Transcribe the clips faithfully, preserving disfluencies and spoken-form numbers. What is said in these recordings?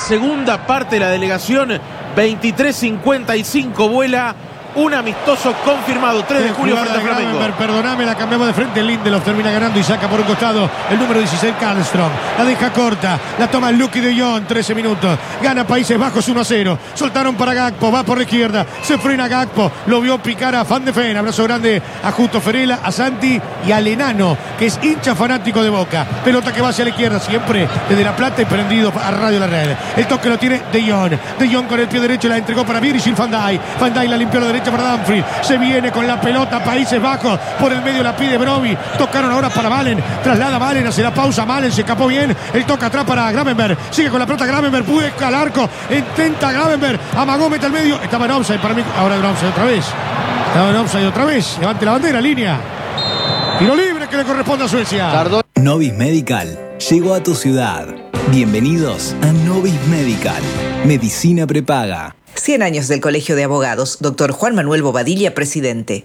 segunda parte de la delegación. Veintitrés cincuenta y cinco vuela. Un amistoso confirmado, tres de julio frente a Flamengo. Perdóname, la cambiamos de frente. Lindelof termina ganando y saca por un costado el número dieciséis, Karlström. La deja corta, la toma Lucky de Jong, trece minutos. Gana Países Bajos uno a cero. Soltaron para Gakpo, va por la izquierda. Se frena Gakpo, lo vio picar a Van de Ven. Abrazo grande a Justo Ferela, a Santi y al enano, que es hincha fanático de Boca. Pelota que va hacia la izquierda, siempre desde La Plata y prendido a Radio La Red. El toque lo tiene De Jong. De Jong con el pie derecho la entregó para Virgil van Dijk. Van Dijk la limpió a la derecha para Dumfries, se viene con la pelota Países Bajos, por el medio la pide Brobbey, tocaron ahora para Malen, traslada Malen, hace la pausa Malen, se escapó bien, el toca atrás para Gravenberg, sigue con la pelota Gravenberg, busca al arco, intenta Gravenberg, amagó, mete al medio, estaba en offside para mí, ahora en offside otra vez, estaba en offside otra vez, levante la bandera, línea, tiro libre que le corresponde a Suecia. Tardó. Novis Medical llegó a tu ciudad. Bienvenidos a Novis Medical, medicina prepaga. cien años del Colegio de Abogados, doctor Juan Manuel Bobadilla, presidente.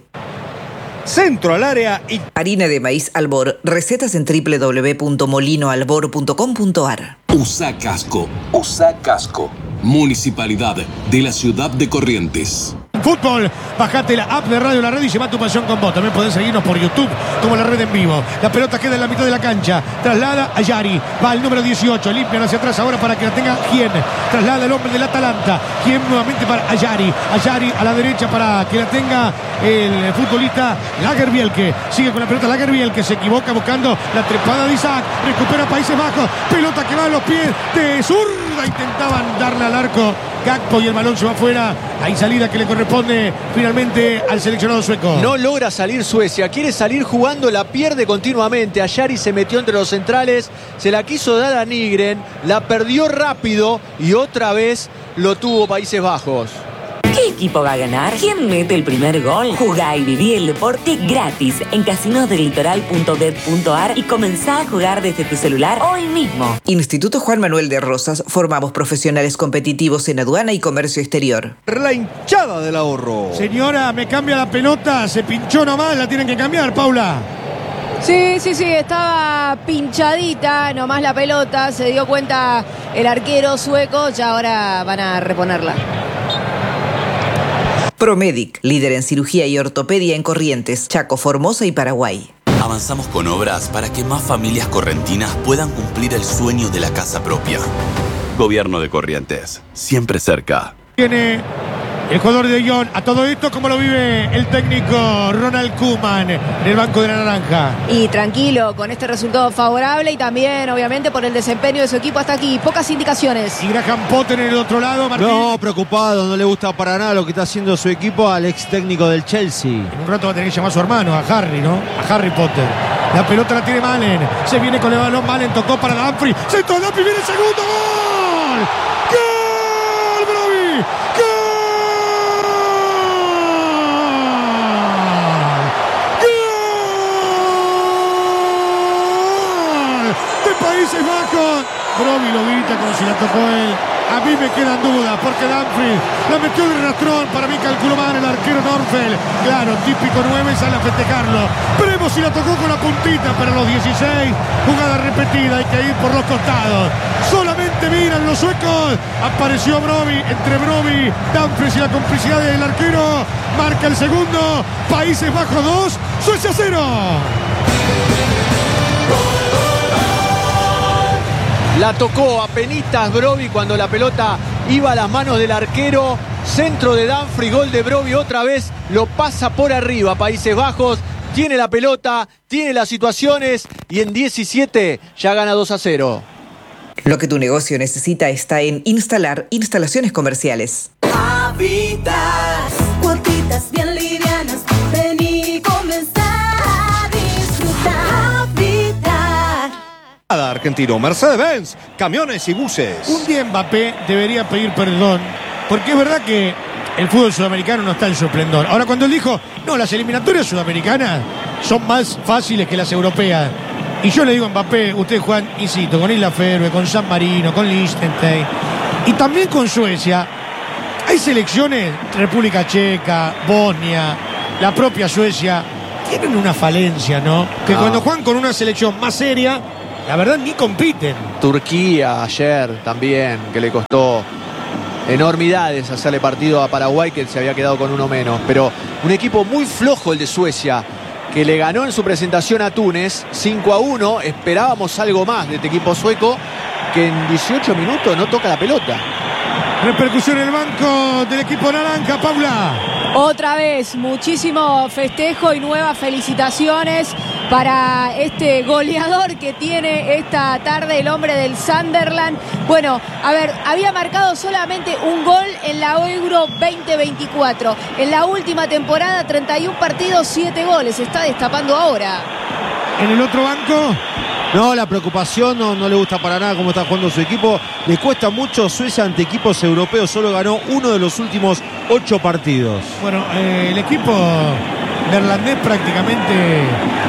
Centro al área y... Harina de maíz Albor, recetas en doble u doble u doble u punto molino albor punto com punto a r. Usa casco, usa casco. Municipalidad de la ciudad de Corrientes. Fútbol, bajate la app de Radio La Red y lleva tu pasión con vos. También podés seguirnos por YouTube como La Red en vivo. La pelota queda en la mitad de la cancha, traslada a Yari, va el número dieciocho, limpian hacia atrás ahora para que la tenga Gien, traslada el hombre del Atalanta, Gien nuevamente para Ayari, Ayari a la derecha para que la tenga el futbolista Lagerbielke, sigue con la pelota Lagerbielke, se equivoca buscando la trepada de Isaac, recupera Países Bajos, pelota que va a los pies de zurda, intentaban darle al arco Gakpo y el balón se va afuera. Hay salida que le corresponde finalmente al seleccionado sueco. No logra salir Suecia, quiere salir jugando, la pierde continuamente. Ayari se metió entre los centrales, se la quiso dar a Nygren, la perdió rápido y otra vez lo tuvo Países Bajos. ¿Qué equipo va a ganar? ¿Quién mete el primer gol? Jugá y viví el deporte gratis en casinos del litoral punto bet punto a r y comenzá a jugar desde tu celular hoy mismo. Instituto Juan Manuel de Rosas, formamos profesionales competitivos en aduana y comercio exterior. La hinchada del ahorro. Señora, me cambia la pelota, se pinchó nomás, la tienen que cambiar, Paula. Sí, sí, sí, estaba pinchadita nomás la pelota, se dio cuenta el arquero sueco, ya ahora van a reponerla. Promedic, líder en cirugía y ortopedia en Corrientes, Chaco, Formosa y Paraguay. Avanzamos con obras para que más familias correntinas puedan cumplir el sueño de la casa propia. Gobierno de Corrientes, siempre cerca. Tiene el jugador de Jong. A todo esto, ¿cómo lo vive el técnico Ronald Koeman en el banco de la naranja? Y tranquilo, con este resultado favorable y también, obviamente, por el desempeño de su equipo hasta aquí. Pocas indicaciones. Y Graham Potter en el otro lado, Martín. No, preocupado, no le gusta para nada lo que está haciendo su equipo al ex técnico del Chelsea. En un rato va a tener que llamar a su hermano, a Harry, ¿no? A Harry Potter. La pelota la tiene Malen. Se viene con el balón, Malen tocó para Dumfries. Centro de Dumfries, viene el segundo gol. ¡Gol, Brobbey! ¡Gol! Países Bajos. Brobbey lo grita como si la tocó él. A mí me quedan dudas porque Dumfries la metió de rastrón. Para mí calculó mal el arquero Norfeld. Claro, típico nueve, sale a festejarlo. Veremos si la tocó con la puntita para los dieciséis. Jugada repetida, hay que ir por los costados. Solamente miran los suecos. Apareció Brobbey, entre Brobbey, Dumfries y la complicidad del arquero. Marca el segundo. Países Bajos dos, Suecia cero. La tocó apenitas Brobbey cuando la pelota iba a las manos del arquero. Centro de Dumfries, gol de Brobbey otra vez. Lo pasa por arriba Países Bajos. Tiene la pelota, tiene las situaciones y en diecisiete ya gana dos a cero. Lo que tu negocio necesita está en Instalar Instalaciones Comerciales. Habitat, cuotitas bien livianas. Vení, comenzar a disfrutar. Argentino, Mercedes-Benz, camiones y buses. Un día Mbappé debería pedir perdón, porque es verdad que el fútbol sudamericano no está en su esplendor. Ahora, cuando él dijo, no, las eliminatorias sudamericanas son más fáciles que las europeas. Y yo le digo a Mbappé, ustedes juegan, insisto, con Isla Ferbe, con San Marino, con Liechtenstein y también con Suecia. Hay selecciones, República Checa, Bosnia, la propia Suecia, tienen una falencia, ¿no? Que no. Cuando juegan con una selección más seria, la verdad ni compiten. Turquía ayer también, que le costó enormidades hacerle partido a Paraguay, que se había quedado con uno menos. Pero un equipo muy flojo el de Suecia, que le ganó en su presentación a Túnez cinco a uno. Esperábamos algo más de este equipo sueco, que en dieciocho minutos no toca la pelota. Repercusión en el banco del equipo naranja, Paula. Otra vez, muchísimo festejo y nuevas felicitaciones para este goleador que tiene esta tarde el hombre del Sunderland. Bueno, a ver, había marcado solamente un gol en la Euro veinte veinticuatro. En la última temporada, treinta y un partidos, siete goles. Se está destapando ahora. En el otro banco... No, la preocupación no, no le gusta para nada cómo está jugando su equipo. Le cuesta mucho Suecia ante equipos europeos. Solo ganó uno de los últimos ocho partidos. Bueno, eh, el equipo neerlandés prácticamente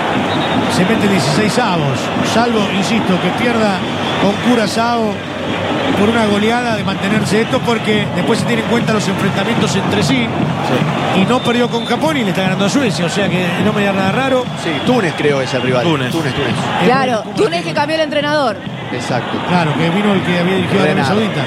se mete dieciséis avos. Salvo, insisto, que pierda con Curazao por una goleada de mantenerse esto, porque después se tienen en cuenta los enfrentamientos entre sí. Sí. Y no perdió con Japón y le está ganando a Suecia. O sea que no me da nada raro. Sí, Túnez creo es el rival. Túnez. Túnez, Túnez. Claro, Túnez que cambió el entrenador. Exacto. Claro, que vino el que había dirigido a Arabia Renado. Saudita.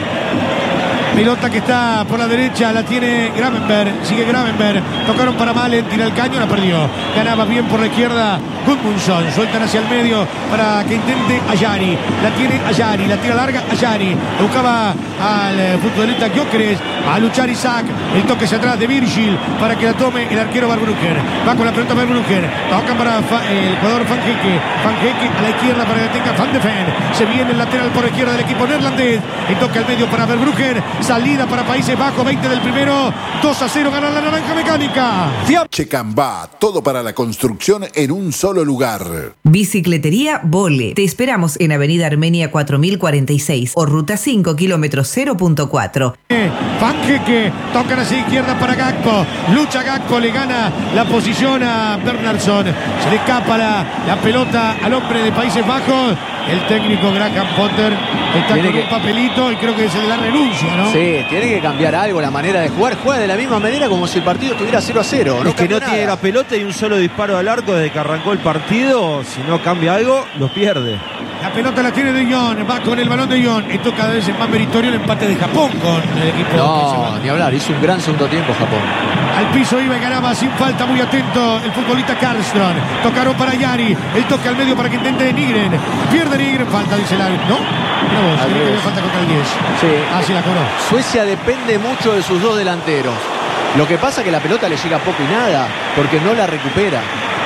Pelota que está por la derecha, la tiene Gravenberg, sigue Gravenberg, tocaron para Malen, tira el caño, la perdió. Ganaba bien por la izquierda Gudmundsson, sueltan hacia el medio para que intente Ayari, la tiene Ayari, la tira larga Ayari, buscaba al eh, futbolista Gyökeres, a luchar Isaac, el toque hacia atrás de Virgil para que la tome el arquero Verbruggen, va con la pelota Verbruggen, tocan para Fa, el jugador Van Hecke, Van Hecke a la izquierda para que tenga Van de Ven, se viene el lateral por la izquierda del equipo neerlandés, el toque al medio para Verbruggen, salida para Países Bajos, veinte del primero, dos a cero gana la naranja mecánica. Checambá, todo para la construcción en un solo lugar. Bicicletería Vole. Te esperamos en Avenida Armenia cuatro mil cuarenta y seis o Ruta cinco, kilómetro cero punto cuatro. Van Hecke, tocan hacia izquierda para Gakpo, lucha Gakpo, le gana la posición a Bernardsson, se le escapa la, la pelota al hombre de Países Bajos. El técnico Graham Potter está Tiene con que- un papelito y creo que se le da renuncia, ¿no? Sí, tiene que cambiar algo la manera de jugar. Juega de la misma manera como si el partido estuviera cero a cero. Es que cambió no tiene nada. la pelota y un solo disparo al arco desde que arrancó el partido. Si no cambia algo, los pierde. La pelota la tiene De Jong, va con el balón De Jong. Esto cada vez es más meritorio el empate de Japón con el equipo. No, ni hablar. Hizo un gran segundo tiempo Japón. Al piso iba y ganaba sin falta, muy atento el futbolista Karlström. Tocaron para Yari, el toque al medio para que intente Nygren. Pierde Nygren, falta, dice el árbitro. ¿No? Mira vos, Al creo que revés. había falta contra el diez. Sí. Ah, sí, la cobró. Suecia depende mucho de sus dos delanteros. Lo que pasa es que la pelota le llega poco y nada, porque no la recupera.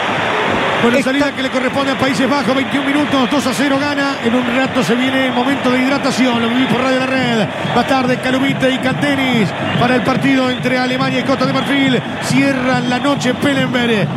Bueno, salida que le corresponde a Países Bajos, veintiún minutos, dos a cero gana. En un rato se viene momento de hidratación. Lo viví por Radio La Red. Más tarde, Calumite y Cantenis para el partido entre Alemania y Costa de Marfil. Cierran la noche Pellenberg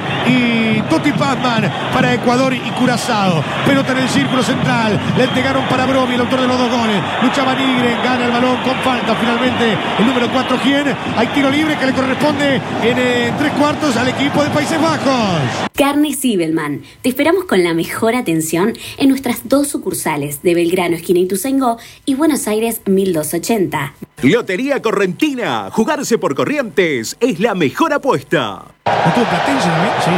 y Totti Pazman para Ecuador y Curazao. Pelota en el círculo central. Le entregaron para Bromi, el autor de los dos goles. Luchaba Nygren, gana el balón con falta. Finalmente, el número cuatro, ¿quién? Hay tiro libre que le corresponde en eh, tres cuartos al equipo de Países Bajos. Carne Sibelman. Te esperamos con la mejor atención en nuestras dos sucursales de Belgrano, esquina Ituzaingó, y Buenos Aires mil doscientos ochenta. Lotería Correntina. Jugarse por Corrientes es la mejor apuesta. ¿No tuvo Platense también? Sí.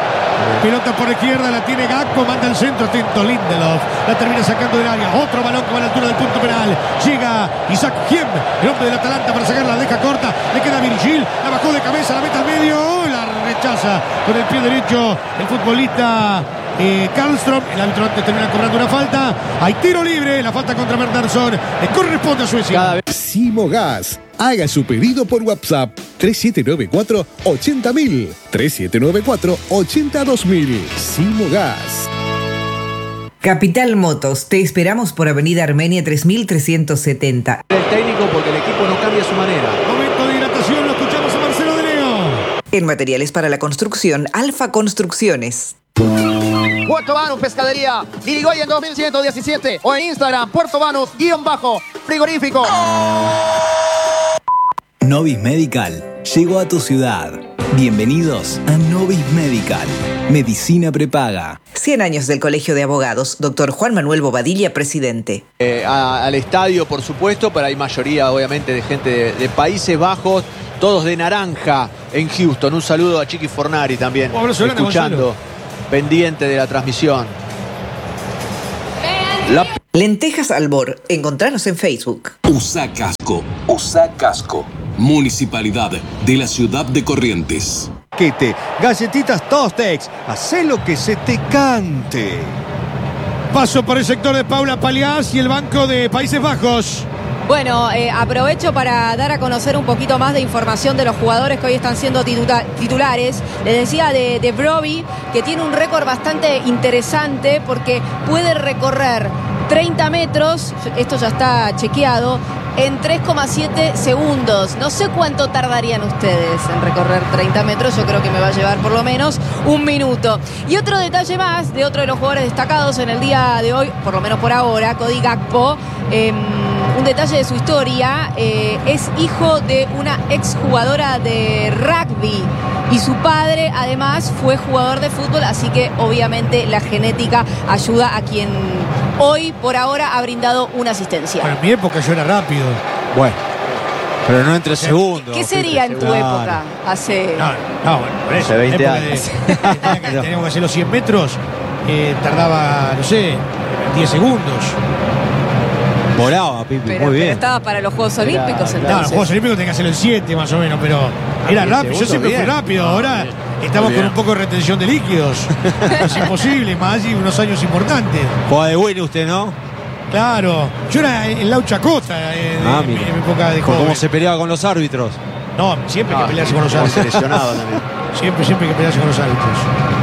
Pelota por la izquierda, la tiene Gakpo, manda el centro, atento Lindelof. La termina sacando del área. Otro balón que va a la altura del punto penal. Llega Isaac Hiem, el hombre del Atalanta, para sacarla, la deja corta. Le queda Virgil, la bajó de cabeza, la mete al medio. ¡Oh! La rechaza con el pie derecho el futbolista eh, Karlström. El árbitro antes termina cobrando una falta. Hay tiro libre, la falta contra Bernardsson. Le corresponde a Suecia. Simogas. Haga su pedido por WhatsApp tres siete nueve cuatro, ochenta mil, tres siete nueve cuatro, ochenta dos mil. Simogas. Capital Motos, te esperamos por Avenida Armenia tres mil trescientos setenta. El técnico porque el equipo no cambia su manera. Momento de hidratación, lo escuchamos a Marcelo de Leo. En materiales para la construcción, Alfa Construcciones. Puerto Banus Pescadería, Irigoyen dos mil ciento diecisiete o en Instagram, Puerto Banus, guión bajo, frigorífico. Novis Medical llegó a tu ciudad. Bienvenidos a Novis Medical, medicina prepaga. cien años del Colegio de Abogados, doctor Juan Manuel Bobadilla, presidente. Eh, a- al estadio, por supuesto, pero hay mayoría, obviamente, de gente de, de Países Bajos, todos de naranja en Houston. Un saludo a Chiqui Fornari también, Un abrazo grande, escuchando, Gonzalo. pendiente de la transmisión. La... Lentejas Albor. Encontranos en Facebook. Usa casco. Usa casco. Municipalidad de la ciudad de Corrientes. Galletitas Tostex. Hacé lo que se te cante. Paso por el sector de Paula Paliás y el banco de Países Bajos. Bueno, eh, aprovecho para dar a conocer un poquito más de información de los jugadores que hoy están siendo tituta- titulares. Les decía de, de Brobbey, que tiene un récord bastante interesante porque puede recorrer treinta metros, esto ya está chequeado, en tres coma siete segundos. No sé cuánto tardarían ustedes en recorrer treinta metros, yo creo que me va a llevar por lo menos un minuto. Y otro detalle más de otro de los jugadores destacados en el día de hoy, por lo menos por ahora, Cody Gakpo. Eh, un detalle de su historia, eh, es hijo de una exjugadora de rugby y su padre además fue jugador de fútbol, así que obviamente la genética ayuda a quien hoy por ahora ha brindado una asistencia. Bueno, en mi época yo era rápido. Bueno, pero no entre segundos. ¿Qué sería en tu claro. época? Hace... No, no, bueno, por eso. Hace veinte época años. De, teníamos que hacer los cien metros, eh, tardaba, no sé, diez segundos. Volaba, Pipi, Pero, muy pero bien. estaba para los Juegos Olímpicos No, entonces. los Juegos Olímpicos tenía que hacerlo en siete más o menos, pero era rápido. Yo siempre fui rápido. Ahora estamos con un poco de retención de líquidos. Es imposible, más y unos años importantes. Juega de bueno usted, ¿no? Claro. Yo era en Lau Chacota, eh, Ah, en, mi, mira. en mi época de Por joven. cómo se peleaba con los árbitros. No, siempre hay que pelearse con los como árbitros. seleccionado también. Siempre, siempre hay que pelearse con los árbitros.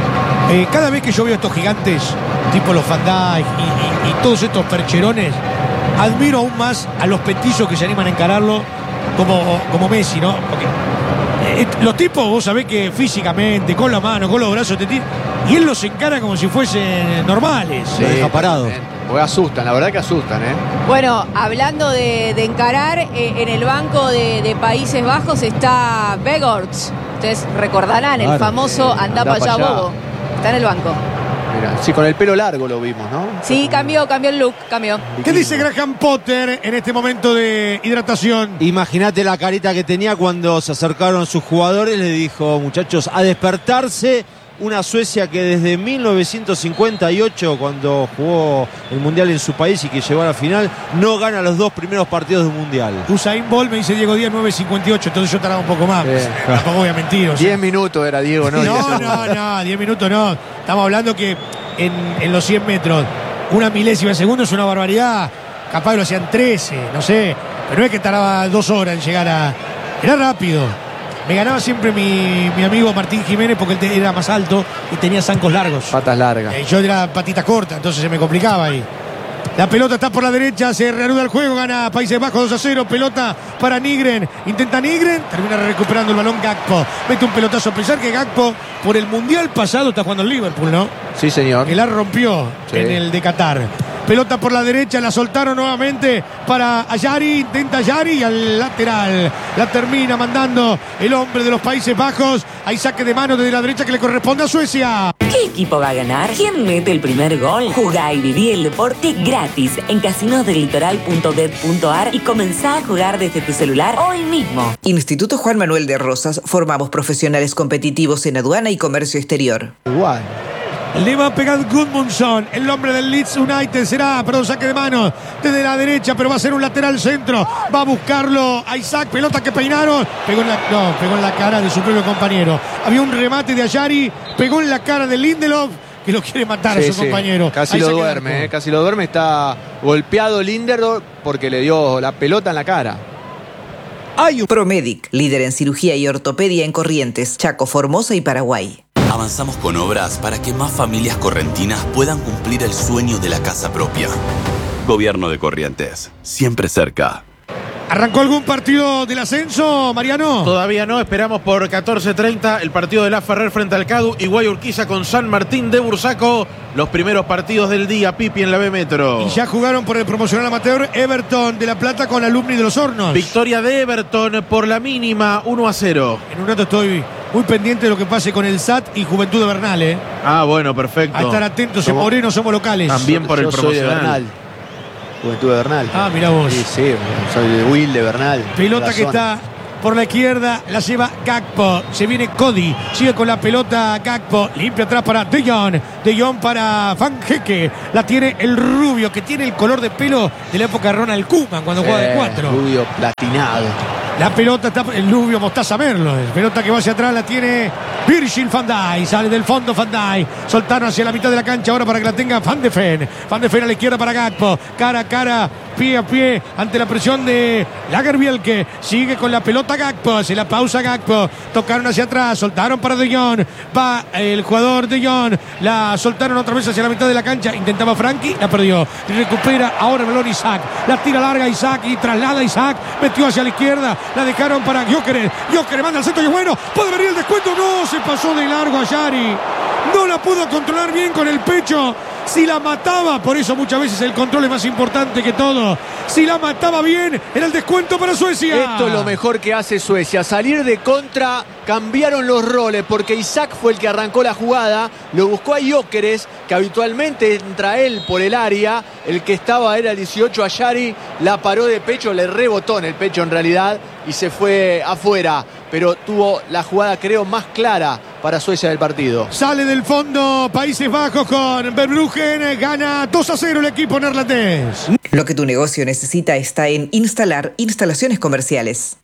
Eh, cada vez que yo veo a estos gigantes, tipo los Van Dijk y, y- y todos estos percherones, admiro aún más a los petizos que se animan a encararlo como, como Messi, ¿no? Porque eh, los tipos, vos sabés que físicamente, con la mano, con los brazos, te tiran, y él los encara como si fuesen normales. Sí, deja parado. Porque asustan, la verdad que asustan, ¿eh? Bueno, hablando de, de encarar, eh, en el banco de, de Países Bajos está Begorts. Ustedes recordarán el Claro. famoso Sí, andá andá para allá, pa' allá. bobo. Está en el banco. Mira, sí, con el pelo largo lo vimos, ¿no? Sí, cambió, cambió el look, cambió. ¿Qué dice Graham Potter en este momento de hidratación? Imagínate la carita que tenía cuando se acercaron sus jugadores. Le dijo, muchachos, a despertarse. Una Suecia que desde mil novecientos cincuenta y ocho, cuando jugó el Mundial en su país y que llegó a la final, no gana los dos primeros partidos del Mundial. Usain Bolt me dice Diego Díaz nueve cincuenta y ocho, entonces yo tardaba un poco más. Bien. Tampoco voy a mentir. o sea. diez minutos era Diego, ¿no? No, no, no, diez minutos no. Estamos hablando que en, en los cien metros, una milésima de segundo es una barbaridad. Capaz lo hacían trece, no sé. Pero no es que tardaba dos horas en llegar a. Era rápido. Me ganaba siempre mi, mi amigo Martín Jiménez porque él te- era más alto y tenía zancos largos. Patas largas. Eh, yo era patita corta, entonces se me complicaba ahí. La pelota está por la derecha, se reanuda el juego, gana Países Bajos dos a cero, pelota para Nygren, intenta Nygren, termina recuperando el balón Gakpo, mete un pelotazo, a pensar que Gakpo por el Mundial pasado está jugando en Liverpool, ¿no? Sí, señor. Que la rompió Sí. en el de Qatar. Pelota por la derecha, la soltaron nuevamente para Ayari, intenta Ayari y al lateral. La termina mandando el hombre de los Países Bajos. Hay saque de mano desde la derecha que le corresponde a Suecia. ¿Qué equipo va a ganar? ¿Quién mete el primer gol? Jugá y viví el deporte gratis en casinos del litoral punto bet punto ar y comenzá a jugar desde tu celular hoy mismo. Instituto Juan Manuel de Rosas. Formamos profesionales competitivos en aduana y comercio exterior. Igual. Le va a pegar Gudmundsson, el hombre del Leeds United. Será, perdón, saque de mano desde la derecha, pero va a ser un lateral centro. Va a buscarlo a Isaac, pelota que peinaron. Pegó en la, no, pegó en la cara de su propio compañero. Había un remate de Ayari, pegó en la cara de Lindelof, que lo quiere matar Sí, a su sí. compañero. Casi Ahí lo saque de duerme, arco. eh, casi lo duerme. Está golpeado Lindelof porque le dio la pelota en la cara. Hay un Promedic, líder en cirugía y ortopedia en Corrientes, Chaco, Formosa y Paraguay. Avanzamos con obras para que más familias correntinas puedan cumplir el sueño de la casa propia. Gobierno de Corrientes, siempre cerca. ¿Arrancó algún partido del ascenso, Mariano? Todavía no, esperamos por catorce treinta el partido de La Ferrer frente al Cadu y Guay Urquiza con San Martín de Bursaco. Los primeros partidos del día, Pipi, en la B Metro. Y ya jugaron por el promocional amateur Everton de La Plata con Alumni de los Hornos. Victoria de Everton por la mínima, uno a cero. En un rato estoy muy pendiente de lo que pase con el S A T y Juventud de Bernal, ¿eh? Ah, bueno, perfecto. A estar atentos, en Somos- Moreno somos locales. También por el Yo soy de promocional. Bernal. Juventud de Bernal. Ah, mirá vos. Sí, sí, soy de Will de Bernal. Pelota La que zona. está por la izquierda, la lleva Gakpo. Se viene Cody, sigue con la pelota Gakpo, limpia atrás para De Jong. De Jong para Van Hecke. La tiene el rubio, que tiene el color de pelo de la época de Ronald Koeman cuando Sí, jugaba de cuatro. Rubio platinado. La pelota está el Rubio Mostaza Merlo. La pelota que va hacia atrás la tiene Virgil van Dijk. Sale del fondo van Dijk. Soltaron hacia la mitad de la cancha ahora para que la tenga Van de Ven. Van de Ven a la izquierda para Gakpo. Cara a cara, pie a pie ante la presión de Lagerbielke. Sigue con la pelota Gakpo. Se la pausa Gakpo. Tocaron hacia atrás. Soltaron para De Jong. Va el jugador De Jong. La soltaron otra vez hacia la mitad de la cancha. Intentaba Frankie. La perdió. Recupera ahora el balón Isaac. La tira larga Isaac y traslada Isaac. Metió hacia la izquierda. La dejaron para Gyökeres. Gyökeres manda al centro y es bueno. Puede venir el descuento. No, se pasó de largo a Yari. No la pudo controlar bien con el pecho. Si la mataba, por eso muchas veces el control es más importante que todo. Si la mataba bien, era el descuento para Suecia. Esto es lo mejor que hace Suecia. Salir de contra, cambiaron los roles porque Isaac fue el que arrancó la jugada. Lo buscó a Gyökeres, que habitualmente entra él por el área. El que estaba era el dieciocho, Ayari. La paró de pecho, le rebotó en el pecho en realidad y se fue afuera. Pero tuvo la jugada, creo, más clara para Suecia del partido. Sale del fondo Países Bajos con Verbruggen. Gana dos a cero el equipo neerlandés. Lo que tu negocio necesita está en Instalar Instalaciones Comerciales.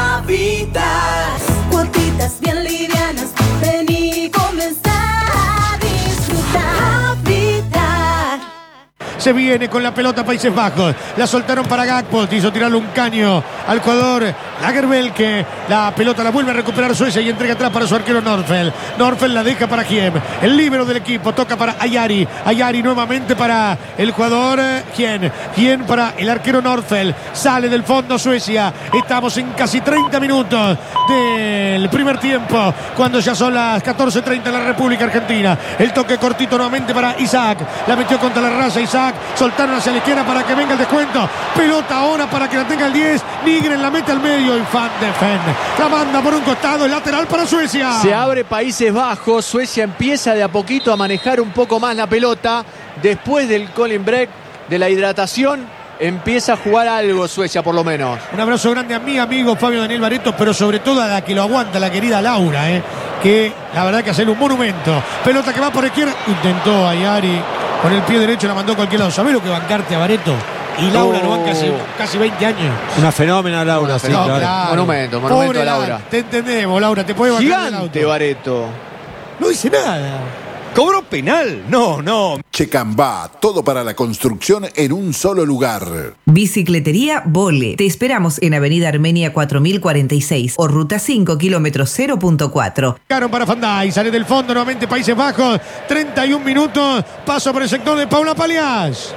Habitas, cuotitas bien livianas, ven y comenzá a disfrutar. Habitat. Se viene con la pelota Países Bajos. La soltaron para Gakpo. Quiso tirarle un caño al jugador Lagerbielke. La pelota la vuelve a recuperar Suecia y entrega atrás para su arquero Nordfeld. Nordfeld la deja para Kiem. El líbero del equipo. Toca para Ayari. Ayari nuevamente para el jugador Kiem. Kiem para el arquero Nordfeld. Sale del fondo Suecia. Estamos en casi treinta minutos del primer tiempo. Cuando ya son las catorce treinta en la República Argentina. El toque cortito nuevamente para Isaac. La metió contra la raza Isaac. Soltaron hacia la izquierda para que venga el descuento. Pelota ahora para que la tenga el diez. Nigren la mete al medio y Van de Ven la manda por un costado. El lateral para Suecia. Se abre Países Bajos. Suecia empieza de a poquito a manejar un poco más la pelota. Después del cooling break, de la hidratación, empieza a jugar algo Suecia por lo menos. Un abrazo grande a mi amigo Fabio Daniel Bareto, pero sobre todo a la que lo aguanta, la querida Laura, ¿eh? que la verdad que hacer un monumento. Pelota que va por izquierda. Intentó Ayari con el pie derecho, la mandó a cualquier lado. ¿Sabés lo que bancarte a Bareto? Y Laura oh. lo banca hace casi veinte años. Una fenómena Laura, Una sí, fenómena. claro. Claro. Monumento, monumento Pobre a Laura. Te entendemos, Laura, te puede bancar el Gigante auto. Bareto. No dice nada. ¿Cobró penal? No, no. Checambá, todo para la construcción en un solo lugar. Bicicletería Vole. Te esperamos en Avenida Armenia cuatro mil cuarenta y seis o Ruta cinco, kilómetro cero punto cuatro. Caro para Van Dijk, sale del fondo nuevamente Países Bajos. treinta y un minutos. Paso por el sector de Paula Palias.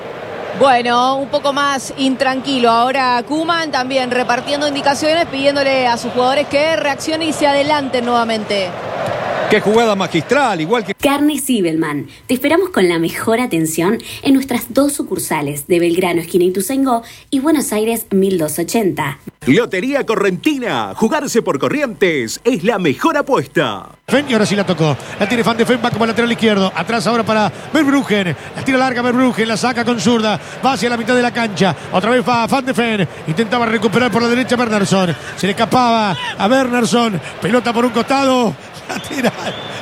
Bueno, un poco más intranquilo. Ahora Koeman también repartiendo indicaciones, pidiéndole a sus jugadores que reaccionen y se adelanten nuevamente. Qué jugada magistral, igual que... Carnes Zibelman. Te esperamos con la mejor atención en nuestras dos sucursales de Belgrano, esquina Ituzaingó, y Buenos Aires mil doscientos ochenta. Lotería Correntina. Jugarse por Corrientes es la mejor apuesta. Fen, y ahora sí la tocó. La tiene Van de Ven, va como lateral izquierdo. Atrás ahora para Verbruggen. La tira larga Verbruggen, la saca con zurda. Va hacia la mitad de la cancha. Otra vez va Van de Ven. Intentaba recuperar por la derecha Bernardsson. Se le escapaba a Bernardsson. Pelota por un costado. Lateral.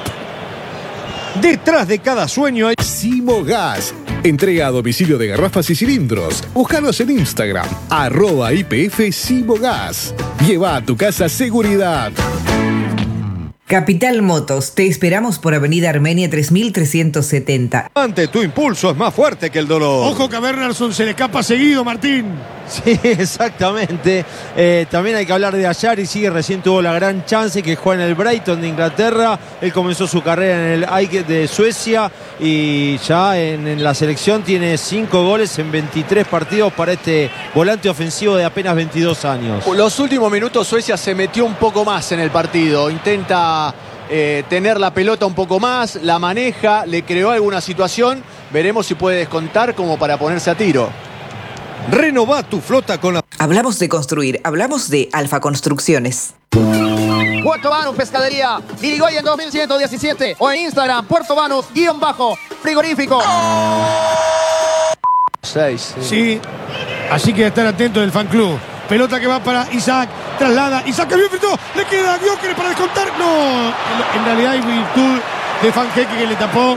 Detrás de cada sueño hay Simogas. Entrega a domicilio de garrafas y cilindros. Búscanos en Instagram, arroba I P F Simogas. Lleva a tu casa seguridad. Capital Motos. Te esperamos por Avenida Armenia tres mil trescientos setenta. Ante tu impulso es más fuerte que el dolor. Ojo que a Bernardsson se le escapa seguido, Martín. Sí, exactamente. Eh, también hay que hablar de Ayari. Sigue, recién tuvo la gran chance que juega en el Brighton de Inglaterra. Él comenzó su carrera en el AEK de Suecia y ya en, en la selección tiene cinco goles en veintitrés partidos para este volante ofensivo de apenas veintidós años. Los últimos minutos Suecia se metió un poco más en el partido. Intenta eh, tener la pelota un poco más, la maneja, le creó alguna situación. Veremos si puede descontar como para ponerse a tiro. Renová tu flota con la... Hablamos de construir, hablamos de Alfa Construcciones. Puerto Banus Pescadería, Irigoyen dos mil ciento diecisiete o en Instagram, Puerto Banus, guión bajo, frigorífico. Seis, sí. Sí, así que estar atento del fan club. pelota que va para Isaac, traslada, Isaac que bien fritó, le queda a Gyökeres para descontar, no, en, en realidad hay virtud de Fanjeke que le tapó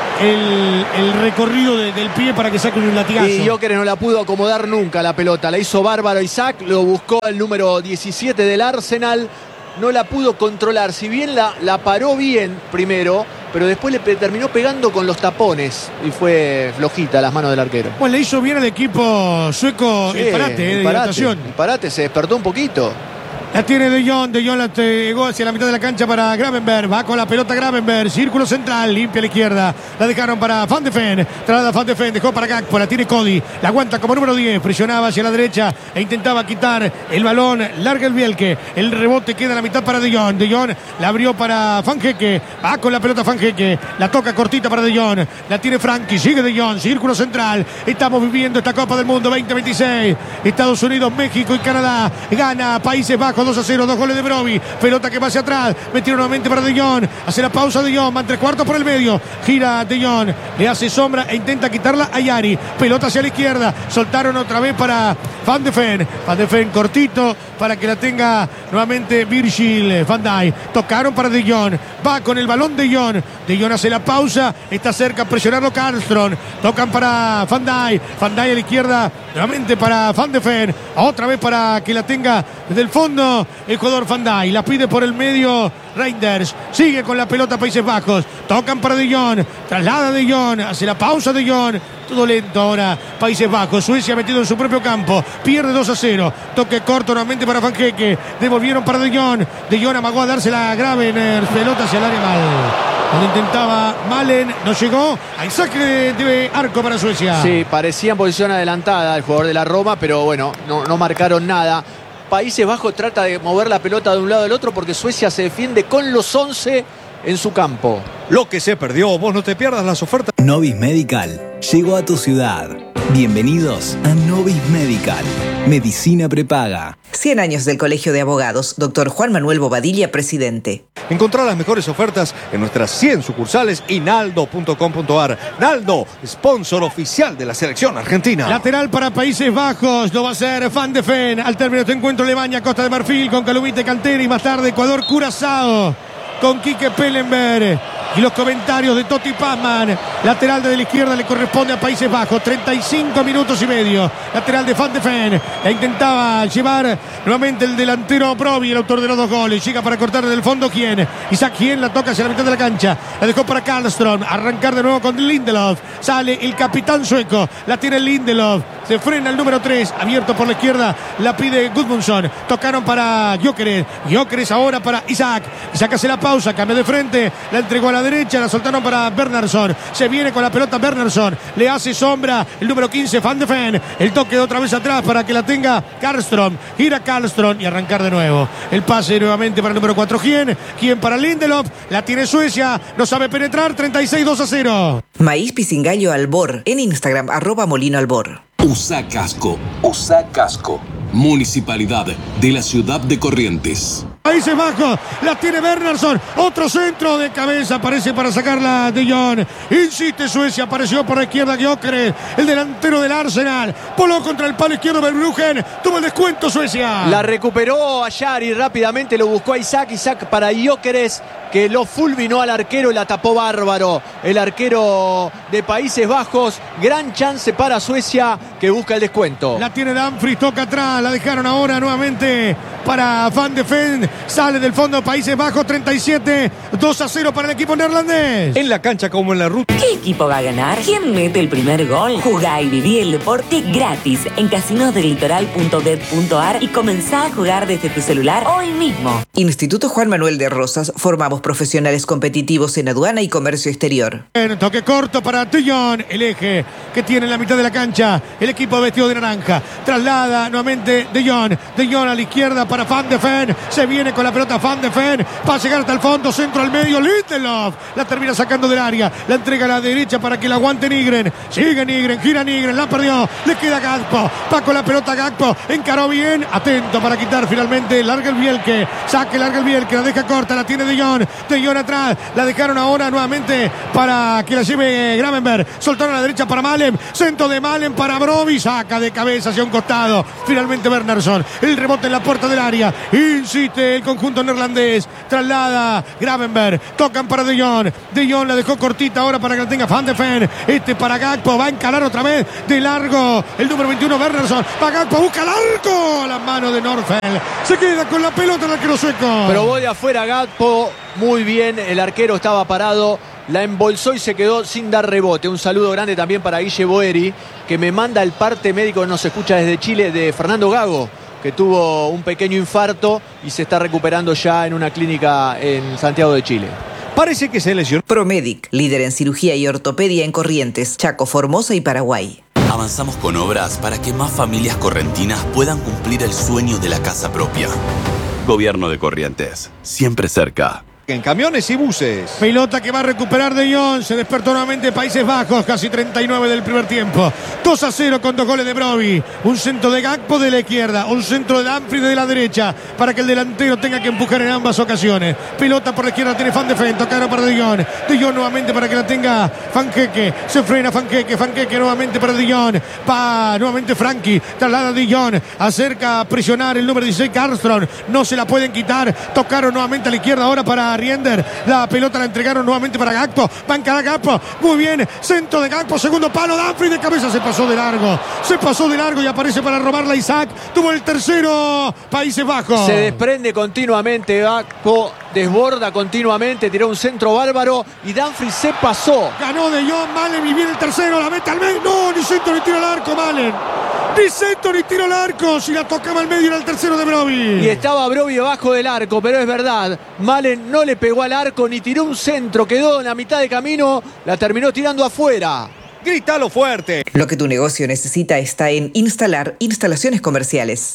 El, el recorrido de, del pie para que saque un latigazo. Y Gyökeres no la pudo acomodar nunca la pelota. La hizo bárbaro Isaac, lo buscó el número diecisiete del Arsenal. No la pudo controlar. Si bien la, la paró bien primero, pero después le pe- terminó pegando con los tapones. Y fue flojita las manos del arquero. Pues le hizo bien al equipo sueco Sí, el parate, eh, de parate, hidratación. el parate se despertó un poquito. La tiene De Jong, De Jong la llegó hacia la mitad de la cancha para Gravenberg, va con la pelota Gravenberg, círculo central, limpia a la izquierda, la dejaron para Van de Ven, traslada Van de Ven, dejó para Gakpo, la tiene Cody, la aguanta como número diez, presionaba hacia la derecha e intentaba quitar el balón, larga el Bielke, el rebote queda a la mitad para De Jong, De Jong la abrió para Fanjeke, va con la pelota Fanjeke, la toca cortita para De Jong, la tiene Frankie, sigue De Jong, círculo central, estamos viviendo esta Copa del Mundo veinte veintiséis, Estados Unidos, México y Canadá, gana Países Bajos dos a cero, dos goles de Brobbey, pelota que va hacia atrás, metió nuevamente para De Jong, hace la pausa De Jong, van tres cuartos por el medio, gira De Jong, le hace sombra e intenta quitarla a Yari, pelota hacia la izquierda, soltaron otra vez para Van de Ven, Van de Ven cortito para que la tenga nuevamente Virgil van Dijk, tocaron para De Jong, va con el balón De Jong, De Jong hace la pausa, está cerca a presionarlo Karlström, tocan para Van Dijk, Van Dijk a la izquierda, nuevamente para Van de Ven, otra vez para que la tenga desde el fondo el jugador Van Dijk, la pide por el medio Reinders, sigue con la pelota Países Bajos, tocan para De Jong, traslada De Jong, hace la pausa De Jong, todo lento ahora Países Bajos, Suecia metido en su propio campo, pierde dos a cero, toque corto nuevamente para Fanjeke, devolvieron para De Jong, De Jong amagó a dársela grave en el pelota hacia el área mal, donde intentaba Malen, no llegó, hay saque de, de arco para Suecia. Sí, parecía en posición adelantada el jugador de la Roma, pero bueno, no, no marcaron nada. Países Bajos trata de mover la pelota de un lado al otro porque Suecia se defiende con los once en su campo. Lo que se perdió, vos no te pierdas las ofertas. Novis Medical llegó a tu ciudad. Bienvenidos a Novis Medical, medicina prepaga. cien años del Colegio de Abogados, doctor Juan Manuel Bobadilla, presidente. Encontrá las mejores ofertas en nuestras cien sucursales y naldo punto com punto ar. Naldo, sponsor oficial de la selección argentina. Lateral para Países Bajos, lo va a hacer Van de Ven. Al término de este encuentro le baña Costa de Marfil con Calumite Cantera y más tarde Ecuador Curazao con Quique Pellenberg. Y los comentarios de Totti Pazman. Lateral de la izquierda le corresponde a Países Bajos. treinta y cinco minutos y medio. Lateral de Van de Ven. La intentaba llevar nuevamente el delantero Brobbey, el autor de los dos goles. Llega para cortar desde el fondo. ¿Quién? Isaac Quién la toca hacia la mitad de la cancha. La dejó para Karlström. Arrancar de nuevo con Lindelof. Sale el capitán sueco. La tiene Lindelof. Se frena el número tres. Abierto por la izquierda. La pide Gudmundsson. Tocaron para Gyökeres. Gyökeres ahora para Isaac. Isaac hace la pausa. Cambia de frente. La entregó a la derecha, la soltaron para Bernardsson, se viene con la pelota Bernardsson, le hace sombra el número quince Van de Ven, el toque de otra vez atrás para que la tenga Karlström, gira Karlström y arrancar de nuevo, el pase nuevamente para el número cuatro, ¿quién? ¿Quién para Lindelof? La tiene Suecia, no sabe penetrar, treinta y seis dos a cero. Maíz Pisingallo Albor, en Instagram, arroba Molino Albor. Usa casco, usa casco. Municipalidad de la ciudad de Corrientes. Países Bajos, la tiene Bernardsson, otro centro de cabeza, aparece para sacarla De Jong, insiste Suecia, apareció por la izquierda Gyökeres, el delantero del Arsenal, voló contra el palo izquierdo Verbruggen, tuvo el descuento Suecia. La recuperó a Yari rápidamente, lo buscó a Isaac, Isaac para Gyökeres, que lo fulminó al arquero y la tapó bárbaro. El arquero de Países Bajos, gran chance para Suecia que busca el descuento. La tiene Dumfries, toca atrás, la dejaron ahora nuevamente para Van de Ven, sale del fondo Países Bajos, treinta y siete dos a cero para el equipo neerlandés. En la cancha como en la ruta. ¿Qué equipo va a ganar? ¿Quién mete el primer gol? Jugá y viví el deporte gratis en casinos del litoral punto bet punto ar y comenzá a jugar desde tu celular hoy mismo. Instituto Juan Manuel de Rosas, formamos profesionales competitivos en aduana y comercio exterior. En toque corto para De Jong, el eje que tiene en la mitad de la cancha, el equipo vestido de naranja, traslada nuevamente De Jong, De Jong a la izquierda para Van de Ven, se viene con la pelota Van de Ven, va a llegar hasta el fondo, centro al medio, Lindelof, la termina sacando del área, la entrega a la derecha para que la aguante Nygren, sigue Nygren, gira Nygren, la perdió, le queda Gakpo, va con la pelota Gakpo, encaró bien, atento para quitar finalmente, larga el Bielke, saque, larga el Bielke, la deja corta, la tiene De Jong, De Jong atrás, la dejaron ahora nuevamente para que la lleve Gravenberg. Soltaron a la derecha para Malen, centro de Malen para Broby, saca de cabeza hacia un costado. Finalmente Bernardsson, el rebote en la puerta del área. Insiste el conjunto neerlandés, traslada Gravenberg, tocan para De Jong. De Jong la dejó cortita ahora para que la tenga Van de Ven. Este para Gakpo, va a encarar otra vez de largo el número veintiuno Bernardsson. Va Gakpo, busca el arco, a la mano de Nordfeld. Se queda con la pelota el arquero sueco. Pero voy de afuera Gakpo, muy bien, el arquero estaba parado, la embolsó y se quedó sin dar rebote. Un saludo grande también para Guille Boeri, que me manda el parte médico, nos escucha desde Chile, de Fernando Gago, que tuvo un pequeño infarto y se está recuperando ya en una clínica en Santiago de Chile. Parece que se lesionó. Promedic, líder en cirugía y ortopedia en Corrientes, Chaco, Formosa y Paraguay. Avanzamos con obras para que más familias correntinas puedan cumplir el sueño de la casa propia. Gobierno de Corrientes, siempre cerca. En camiones y buses. Pelota que va a recuperar De Jong. Se despertó nuevamente Países Bajos. Casi treinta y nueve del primer tiempo. dos a cero con dos goles de Broby. Un centro de Gakpo de la izquierda. Un centro de Dumfries de la derecha. Para que el delantero tenga que empujar en ambas ocasiones. Pelota por la izquierda tiene Van de Ven. Tocaron para De Jong. De Jong nuevamente para que la tenga Fanqueque. Se frena Fanqueque. Fanqueque nuevamente para De Jong. Va nuevamente Frankie. Traslada De Jong. Acerca a presionar el número dieciséis Karlström. No se la pueden quitar. Tocaron nuevamente a la izquierda ahora para Riender. La pelota la entregaron nuevamente para Gakpo. Va a encarar Gakpo. Muy bien. Centro de Gakpo. Segundo palo. Dumfries de cabeza. Se pasó de largo. Se pasó de largo y aparece para robarla Isaac. Tuvo el tercero Países Bajos. Se desprende continuamente Gakpo. Desborda continuamente. Tiró un centro bárbaro. Y Dumfries se pasó. Ganó De Jong. Malen y viene el tercero. La mete al medio. No, ni centro ni tiro al arco. Malen. Ni centro ni tiro al arco. Si la tocaba al medio era el tercero de Broby. Y estaba Broby debajo del arco. Pero es verdad. Malen no le pegó al arco ni tiró un centro. Quedó en la mitad de camino. La terminó tirando afuera. Grítalo fuerte. Lo que tu negocio necesita está en Instalar Instalaciones Comerciales.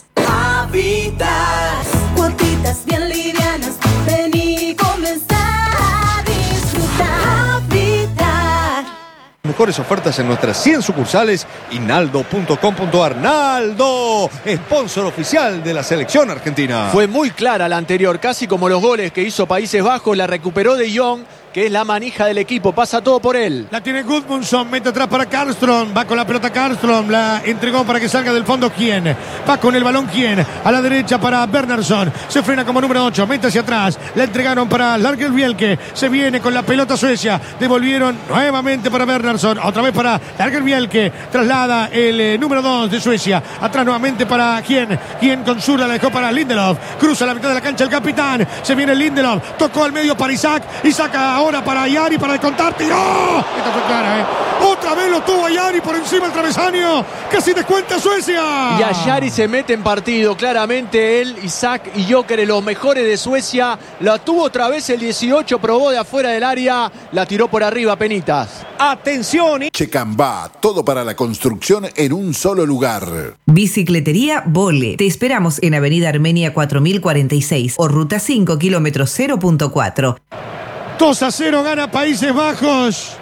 Habitas, cuotitas bien livianas. Vení, comenzá a disfrutar. Habitat. Mejores ofertas en nuestras cien sucursales y naldo punto com punto ar. Naldo, sponsor oficial de la selección argentina. Fue muy clara la anterior, casi como los goles que hizo Países Bajos. La recuperó De Jong, que es la manija del equipo, pasa todo por él. La tiene Gudmundsson, mete atrás para Karlström, va con la pelota Karlström, la entregó para que salga del fondo ¿quién? Va con el balón ¿quién? A la derecha para Bernardsson, se frena como número ocho, mete hacia atrás, la entregaron para Lagerbielke, se viene con la pelota Suecia, devolvieron nuevamente para Bernardsson, otra vez para Lagerbielke, traslada el eh, número dos de Suecia, atrás nuevamente para ¿quién? ¿Quién con zurda la dejó para Lindelof? Cruza la mitad de la cancha el capitán, se viene Lindelof, tocó al medio para Isaac, Isaac a ahora para Ayari para descontar, tiró. Esta fue clara, ¿eh? Otra vez lo tuvo Ayari por encima del travesaño. Casi descuenta Suecia. Y Ayari se mete en partido. Claramente él, Isaac y Joker, los mejores de Suecia. La tuvo otra vez el dieciocho, probó de afuera del área. La tiró por arriba, Penitas. Atención. Checambá, todo para la construcción en un solo lugar. Bicicletería Vole. Te esperamos en Avenida Armenia cuatro mil cuarenta y seis o Ruta cinco, kilómetro cero punto cuatro. dos a cero gana Países Bajos.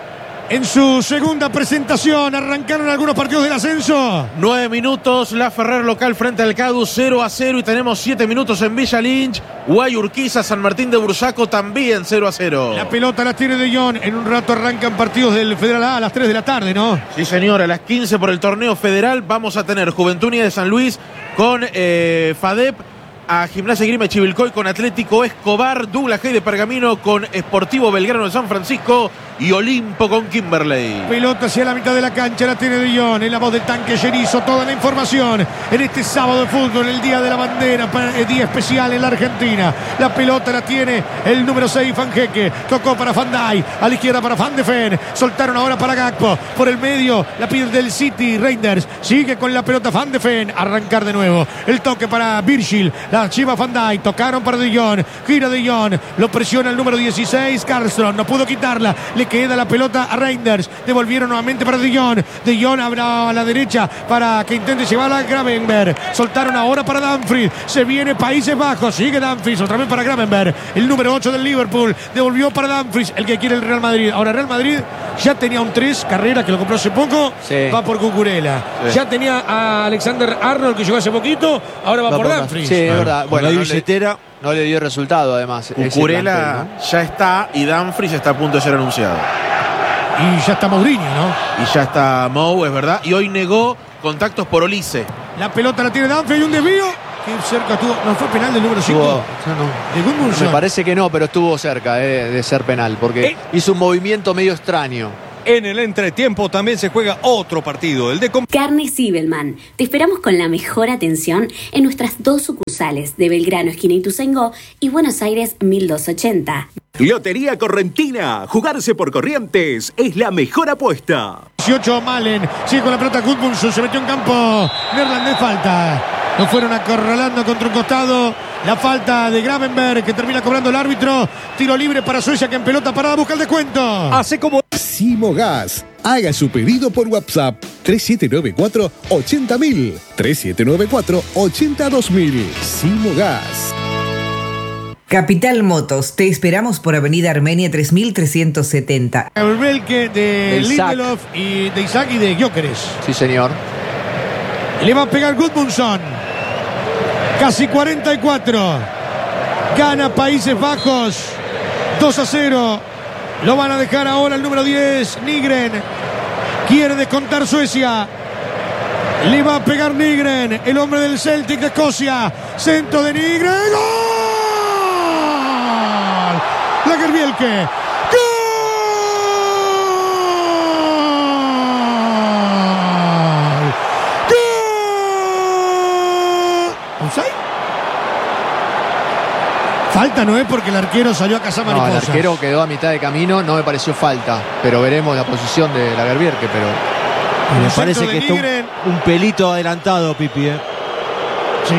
En su segunda presentación arrancaron algunos partidos del ascenso. Nueve minutos, La Ferrer local frente al Cadu, cero a cero. Y tenemos siete minutos en Villa Lynch. Guayurquiza, San Martín de Bursaco también cero a cero. La pelota la tiene De Jong. En un rato arrancan partidos del Federal A a las tres de la tarde, ¿no? Sí, señor, a las quince por el torneo federal. Vamos a tener Juventud Unida de San Luis con eh, FADEP. A Gimnasia Grima Chivilcoy con Atlético Escobar, Douglas Hay de Pergamino con Sportivo Belgrano de San Francisco y Olimpo con Kimberley. Pelota hacia la mitad de la cancha, la tiene De Jong, en la voz del tanque Yerizo, toda la información en este sábado de fútbol, el día de la bandera, el día especial en la Argentina. La pelota la tiene el número seis, Fanqueque, tocó para Van Dijk, a la izquierda para Van de Ven, soltaron ahora para Gakpo, por el medio la pide del City, Reinders, sigue con la pelota Van de Ven, arrancar de nuevo, el toque para Virgil, la chiva Van Dijk, tocaron para De Jong, gira De Jong, lo presiona el número dieciséis, Karlström, no pudo quitarla, le queda la pelota a Reinders, devolvieron nuevamente para De Jong, De Jong abre a la derecha para que intente llevarla a Gravenberg, soltaron ahora para Dumfries, se viene Países Bajos, sigue Dumfries, otra vez para Gravenberg, el número ocho del Liverpool, devolvió para Dumfries, el que quiere el Real Madrid, ahora Real Madrid ya tenía un tres, Carrera que lo compró hace poco, sí. Va por Cucurella, sí. Ya tenía a Alexander Arnold que llegó hace poquito, ahora va, va por, por Dumfries. Sí, es verdad. Bueno, la no billetera. Le, no le dio resultado, además. Cucurella ya está y Dumfries está a punto de ser anunciado. Y ya está Mourinho, ¿no? Y ya está Mou, es verdad. Y hoy negó contactos por Olise. La pelota la tiene Dumfries y un desvío. Qué cerca estuvo. ¿No fue penal del número cinco? De Gudmundsson. Me parece que no, pero estuvo cerca eh, de ser penal, porque Eh. hizo un movimiento medio extraño. En el entretiempo también se juega otro partido, el de... Carne Sibelman. Te esperamos con la mejor atención en nuestras dos sucursales de Belgrano, esquina Ituzaingó, y Buenos Aires mil doscientos ochenta. Lotería Correntina. Jugarse por Corrientes es la mejor apuesta. dieciocho Malen. Sigue con la pelota Gudmundsson. Se metió en campo. Neerlandés falta. Lo fueron acorralando contra un costado. La falta de Gravenberg que termina cobrando el árbitro. Tiro libre para Suecia que en pelota parada busca el descuento. Hace como Simogas. Haga su pedido por WhatsApp tres siete nueve cuatro ochenta mil. tres siete nueve cuatro ochenta dos mil. Simogas. Capital Motos, te esperamos por Avenida Armenia tres mil trescientos setenta. El Belke de El Isaac. Lindelof y de Isaac y de Gyökeres. Sí, señor. Le va a pegar Gudmundsson. Casi cuarenta y cuatro. Gana Países Bajos. dos a cero. Lo van a dejar ahora el número diez, Nygren. Quiere descontar Suecia. Le va a pegar Nygren, el hombre del Celtic de Escocia. Centro de Nygren. ¡Gol! Lagerbielke. ¡Gol! ¡Gol! ¿Offside? Falta no es porque el arquero salió a cazar No, el mariposas. arquero quedó a mitad de camino, no me pareció falta. Pero veremos la posición de Lagerbielke, pero... Me El parece centro que de está Nygren. un, un pelito adelantado, Pipi. ¿eh? Sí.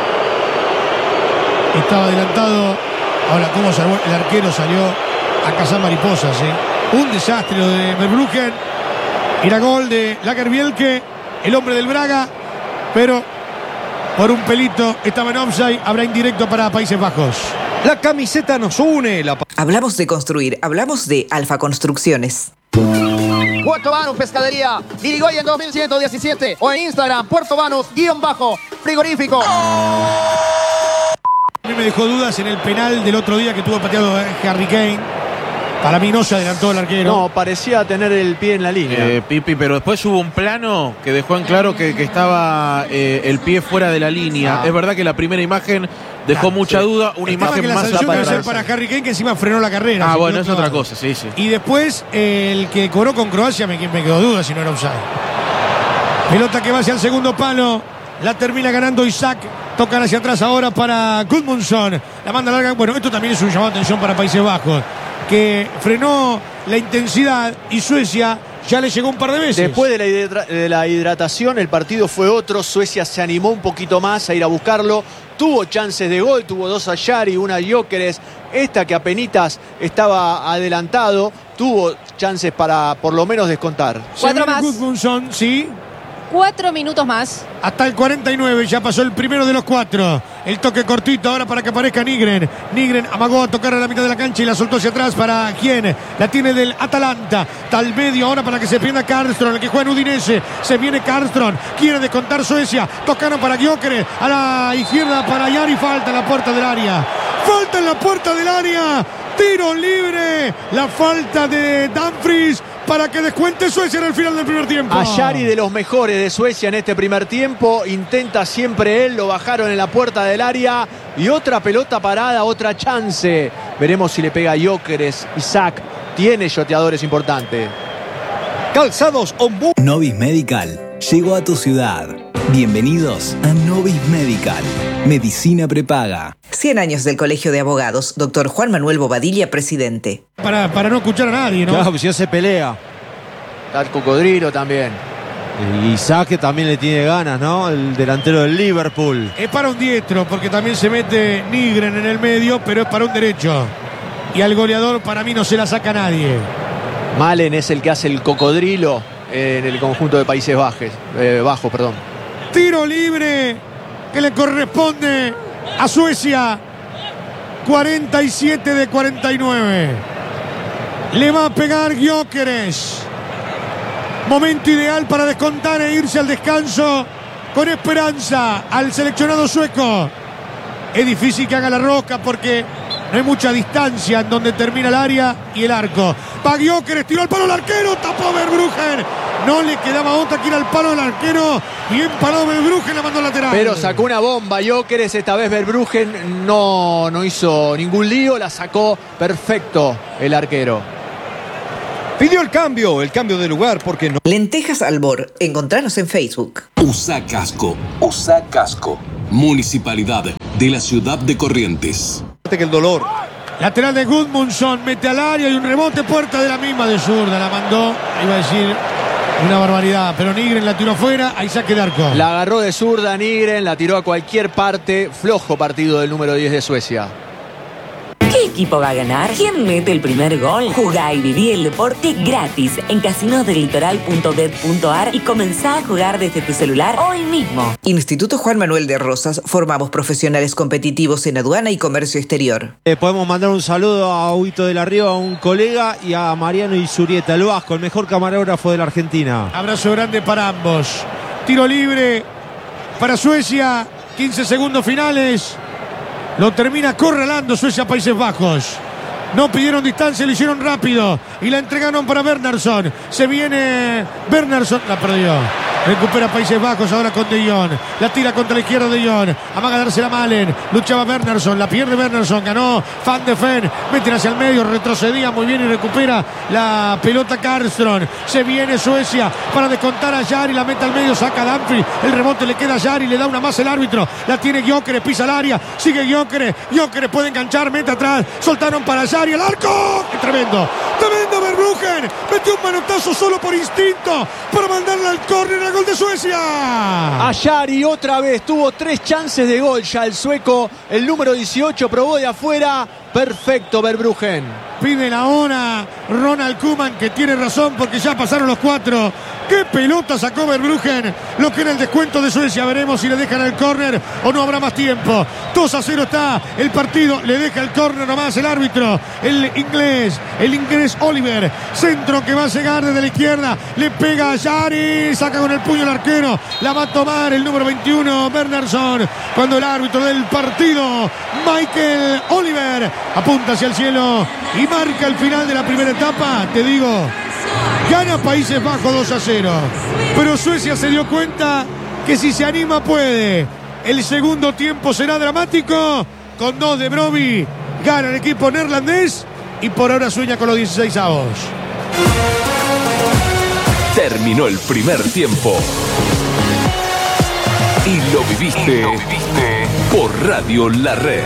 Estaba adelantado. Ahora, ¿cómo salvó? El arquero salió a cazar mariposas, ¿eh? Un desastre lo de Verbruggen. Era gol de Lagerbielke, el hombre del Braga. Pero por un pelito estaba en offside. Habrá indirecto para Países Bajos. La camiseta nos une. La... Hablamos de construir, hablamos de Alfa Construcciones. Puerto Banus Pescadería, Dirigoyen dos mil ciento diecisiete o en Instagram, Puerto Banus, guión bajo, frigorífico. A mí me dejó dudas en el penal del otro día que tuvo pateado Harry Kane. Para mí no se adelantó el arquero. No, parecía tener el pie en la línea. Eh, Pipi, pero después hubo un plano que dejó en claro que, que estaba eh, el pie fuera de la línea. Ah. Es verdad que la primera imagen dejó Claro, mucha sí. duda. Una El tema imagen que la más sanción debe ser atrás. para Harry Kane, que encima frenó la carrera. Ah, Se bueno, quedó es otra clavado. cosa, sí, sí. Y después el que cobró con Croacia me, me quedó duda si no era offside. Pelota que va hacia el segundo palo. La termina ganando Isaac. Tocan hacia atrás ahora para Gudmundsson. La manda larga. Bueno, esto también es un llamado de atención para Países Bajos, que frenó la intensidad y Suecia ya le llegó un par de veces. Después de la, hidra- de la hidratación, el partido fue otro. Suecia se animó un poquito más a ir a buscarlo. Tuvo chances de gol, tuvo dos a Yari, una a Gyökeres. Esta que apenitas estaba adelantado, tuvo chances para por lo menos descontar. Cuatro Se viene más. Gudmundsson, sí. Cuatro minutos más. Hasta el cuarenta y nueve, ya pasó el primero de los cuatro. El toque cortito ahora para que aparezca Nygren. Nygren amagó a tocar a la mitad de la cancha y la soltó hacia atrás para quién. La tiene del Atalanta. Tal medio ahora para que se pierda Karlström, el que juega en Udinese. Se viene Karlström. Quiere descontar Suecia. Tocaron para Gyökeres. A la izquierda para Yari. Falta en la puerta del área. Falta en la puerta del área. Tiro libre. La falta de Dumfries para que descuente Suecia en el final del primer tiempo. A Yari, de los mejores de Suecia en este primer tiempo, intenta siempre él, lo bajaron en la puerta del área y otra pelota parada, otra chance. Veremos si le pega a Gyökeres. Isaac tiene yoteadores importantes. Calzados Ombu. Novis Medical llegó a tu ciudad. Bienvenidos a Novis Medical. Medicina prepaga. cien años del Colegio de Abogados. Doctor Juan Manuel Bobadilla, presidente. Para, para no escuchar a nadie, ¿no? Claro, pues si no se pelea. Está el Cocodrilo también. Y Isaac que también le tiene ganas, ¿no? El delantero del Liverpool. Es para un diestro, porque también se mete Nygren en el medio, pero es para un derecho. Y al goleador para mí no se la saca nadie. Malen es el que hace el Cocodrilo en el conjunto de Países Bajos. Eh, bajo, perdón. Tiro libre que le corresponde a Suecia. cuarenta y siete de cuarenta y nueve. Le va a pegar Gyökeres. Momento ideal para descontar e irse al descanso con esperanza al seleccionado sueco. Es difícil que haga la rosca porque no hay mucha distancia en donde termina el área y el arco. Va Gyökeres, tiró al palo el arquero, tapó Verbruggen. No le quedaba otra que ir al palo del arquero. Bien parado Verbruggen, la mandó lateral. Pero sacó una bomba Gyökeres, esta vez Verbruggen no, no hizo ningún lío, la sacó perfecto el arquero. Pidió el cambio, el cambio de lugar porque no. Lentejas Albor, encontranos en Facebook. Usa casco, usa casco. Municipalidad de la ciudad de Corrientes. Que el dolor. Lateral de Gudmundsson, mete al área y un rebote, puerta de la misma de zurda, la mandó, iba a decir una barbaridad, pero Nygren la tiró afuera, ahí saque de arco. La agarró de zurda Nygren, la tiró a cualquier parte, flojo partido del número diez de Suecia. ¿Qué equipo va a ganar? ¿Quién mete el primer gol? Jugá y viví el deporte gratis en casinos del litoral punto bet punto ar y comenzá a jugar desde tu celular hoy mismo. Instituto Juan Manuel de Rosas, formamos profesionales competitivos en aduana y comercio exterior. Eh, podemos mandar un saludo a Huito de la Riva, a un colega, y a Mariano Isurieta, el vasco, el mejor camarógrafo de la Argentina. Abrazo grande para ambos. Tiro libre para Suecia, quince segundos finales. Lo termina acorralando Suecia, Países Bajos. No pidieron distancia, lo hicieron rápido. Y la entregaron para Bernhardsson. Se viene Bernhardsson, la perdió. Recupera Países Bajos ahora con De Jong. La tira contra la izquierda de Jong. Amaga dársela a Malen. Luchaba Bernhardsson. La pierde Bernhardsson. Ganó Van de Ven. Meten hacia el medio. Retrocedía muy bien y recupera la pelota Karlström. Se viene Suecia para descontar a Jari. La mete al medio. Saca a Dumfries. El rebote le queda a Jari. Le da una más el árbitro. La tiene Gyökeres. Pisa el área. Sigue Gyökeres. Gyökeres puede enganchar. Mete atrás. Soltaron para Jari. El arco. ¡Qué tremendo! Tremendo Verbruggen. Metió un manotazo solo por instinto. Para mandarla al córner. Al gol de Suecia. A Jari otra vez. Tuvo tres chances de gol ya el sueco. El número dieciocho probó de afuera. Perfecto Verbruggen. Pide la hora Ronald Koeman, que tiene razón porque ya pasaron los cuatro. ¡Qué pelota sacó Verbruggen! Lo que era el descuento de Suecia. Veremos si le dejan el córner o no habrá más tiempo. dos a cero está el partido. Le deja el córner nomás el árbitro. El inglés, el inglés Oliver. Centro que va a llegar desde la izquierda. Le pega a Jari. Saca con el puño el arquero. La va a tomar el número veintiuno, Bernhardsson. Cuando el árbitro del partido, Michael Oliver, apunta hacia el cielo y marca el final de la primera etapa. Te digo, gana Países Bajos dos a cero. Pero Suecia se dio cuenta que si se anima puede. El segundo tiempo será dramático. Con dos de Broby gana el equipo neerlandés y por ahora sueña con los dieciséis avos. Terminó el primer tiempo. Y lo viviste, y lo viviste por Radio La Red.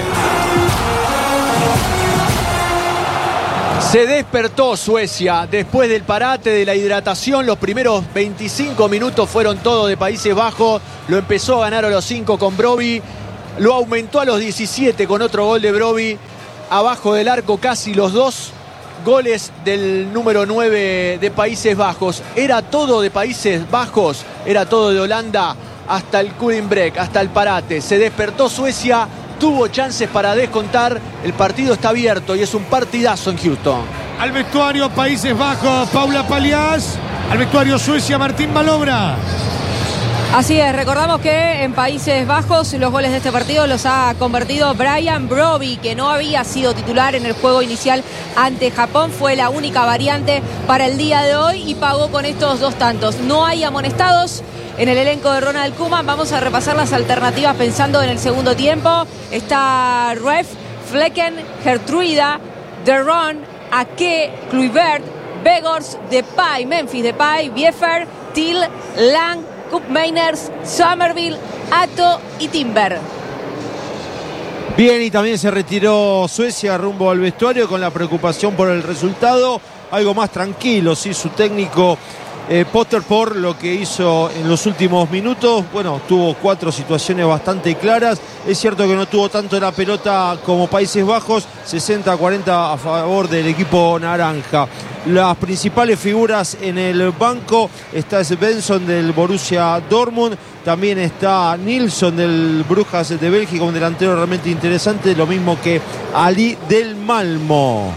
Se despertó Suecia después del parate de la hidratación. Los primeros veinticinco minutos fueron todos de Países Bajos. Lo empezó a ganar a los cinco con Broby. Lo aumentó a los diecisiete con otro gol de Broby. Abajo del arco casi los dos goles del número nueve de Países Bajos. Era todo de Países Bajos, era todo de Holanda hasta el cooling break, hasta el parate. Se despertó Suecia. Tuvo chances para descontar. El partido está abierto y es un partidazo en Houston. Al vestuario Países Bajos, Paula Palias. Al vestuario Suecia, Martín Malobra. Así es, recordamos que en Países Bajos los goles de este partido los ha convertido Brian Broby, que no había sido titular en el juego inicial ante Japón. Fue la única variante para el día de hoy y pagó con estos dos tantos. No hay amonestados en el elenco de Ronald Koeman. Vamos a repasar las alternativas pensando en el segundo tiempo. Está Ref, Flecken, Gertruida, Deron, Ake, Kluivert, Begors, Depay, Memphis Depay, Biefer, Till, Lang, Kup Meiners, Somerville, Atto y Timber. Bien, y también se retiró Suecia rumbo al vestuario con la preocupación por el resultado. Algo más tranquilo, sí, su técnico eh, Potter por lo que hizo en los últimos minutos. Bueno, tuvo cuatro situaciones bastante claras. Es cierto que no tuvo tanto la pelota como Países Bajos, sesenta a cuarenta a favor del equipo naranja. Las principales figuras en el banco está Svensson del Borussia Dortmund, también está Nilsson del Brujas de Bélgica, un delantero realmente interesante, lo mismo que Ali del Malmo.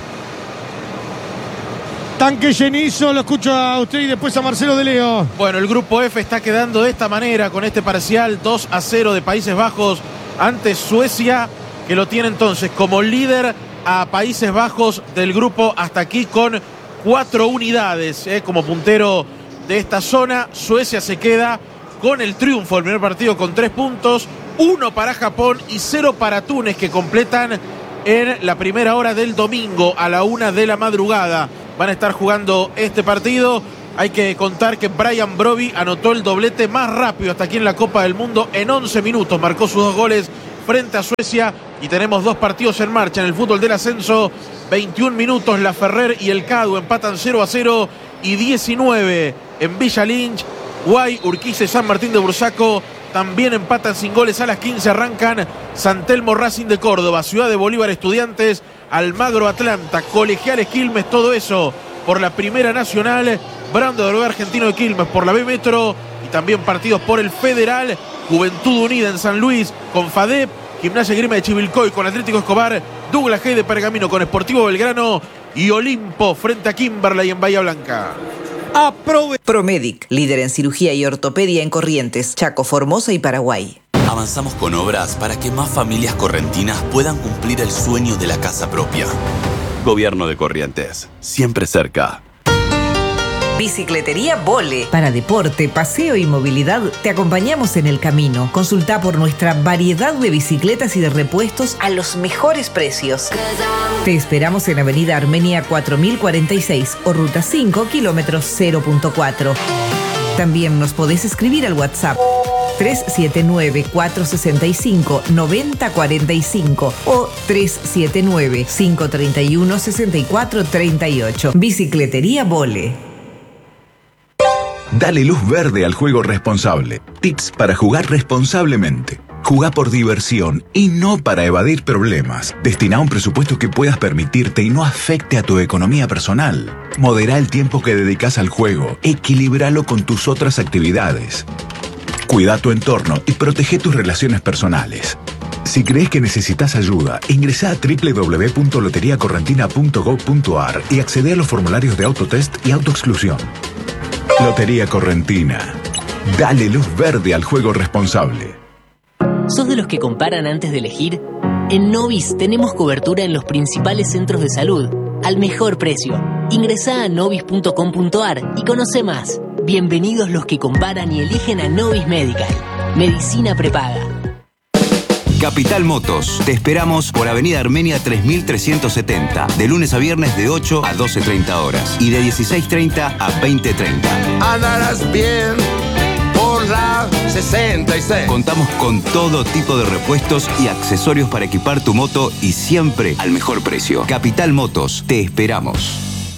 Tanque llenizo, lo escucho a usted y después a Marcelo de Leo. Bueno, el grupo F está quedando de esta manera con este parcial dos a cero de Países Bajos ante Suecia. que lo tiene entonces como líder a Países Bajos del grupo hasta aquí con cuatro unidades eh, como puntero de esta zona. Suecia se queda con el triunfo, el primer partido con tres puntos, uno para Japón y cero para Túnez, que completan en la primera hora del domingo a la una de la madrugada. Van a estar jugando este partido. Hay que contar que Brian Brobbey anotó el doblete más rápido hasta aquí en la Copa del Mundo en once minutos. Marcó sus dos goles frente a Suecia y tenemos dos partidos en marcha en el fútbol del ascenso. veintiún minutos, La Ferrer y el Cadu empatan cero a cero y diecinueve en Villa Lynch. Guay, Urquiza y San Martín de Bursaco también empatan sin goles. A las quince arrancan San Telmo Racing de Córdoba, Ciudad de Bolívar Estudiantes, Almagro Atlanta, Colegiales Quilmes, todo eso por la Primera Nacional, Brown de W Argentino de Quilmes por la B Metro y también partidos por el Federal, Juventud Unida en San Luis con FADEP, Gimnasia Grima de Chivilcoy con Atlético Escobar, Douglas Haig de Pergamino con Sportivo Belgrano y Olimpo frente a Kimberley en Bahía Blanca. Aprove. Promedic, líder en cirugía y ortopedia en Corrientes, Chaco, Formosa y Paraguay. Avanzamos con obras para que más familias correntinas puedan cumplir el sueño de la casa propia. Gobierno de Corrientes, siempre cerca. Bicicletería Vole. Para deporte, paseo y movilidad, te acompañamos en el camino. Consulta por nuestra variedad de bicicletas y de repuestos a los mejores precios. Te esperamos en Avenida Armenia cuatro mil cuarenta y seis o Ruta cinco, kilómetros cero punto cuatro. También nos podés escribir al WhatsApp tres siete nueve, cuatro seis cinco, nueve cero cuatro cinco o tres siete nueve, cinco tres uno, seis cuatro tres ocho. Bicicletería Vole. Dale luz verde al juego responsable. Tips para jugar responsablemente. Jugá por diversión y no para evadir problemas. Destina un presupuesto que puedas permitirte y no afecte a tu economía personal. Modera el tiempo que dedicas al juego. Equilíbralo con tus otras actividades. Cuida tu entorno y protege tus relaciones personales. Si crees que necesitas ayuda, ingresá a doble u doble u doble u punto lotería correntina punto gob punto ar y accede a los formularios de autotest y autoexclusión. Lotería Correntina. Dale luz verde al juego responsable. ¿Sos de los que comparan antes de elegir? En Novis tenemos cobertura en los principales centros de salud, al mejor precio. Ingresá a novis punto com punto ar y conoce más. Bienvenidos los que comparan y eligen a Novis Medical. Medicina prepaga. Capital Motos. Te esperamos por Avenida Armenia tres mil trescientos setenta, de lunes a viernes de ocho a doce treinta horas y de dieciséis treinta a veinte treinta. Andarás bien por la sesenta y seis. Contamos con todo tipo de repuestos y accesorios para equipar tu moto y siempre al mejor precio. Capital Motos. Te esperamos.